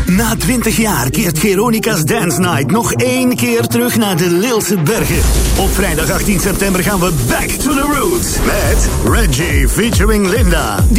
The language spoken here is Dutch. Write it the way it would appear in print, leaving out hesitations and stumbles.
Na 20 jaar keert Veronica's Dance Night nog 1 keer terug naar de Leelse Bergen. Op vrijdag 18 september gaan we back to the roots met Reggie featuring Linda.